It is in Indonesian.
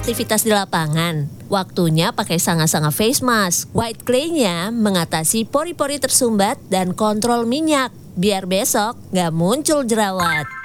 aktivitas di lapangan. Waktunya pakai sanga-sanga face mask. White clay-nya mengatasi pori-pori tersumbat dan kontrol minyak. Biar besok nggak muncul jerawat.